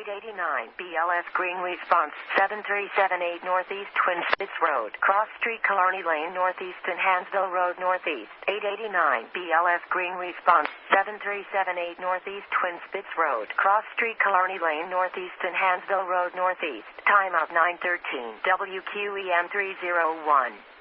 889 BLS Green Response 7378 Northeast Twin Spits Road, Cross Street, Killarney Lane Northeast and Hansville Road Northeast. 889 BLS Green Response 7378 Northeast Twin Spits Road, Cross Street, Killarney Lane Northeast and Hansville Road Northeast. Time of 9:13. WQEM 301.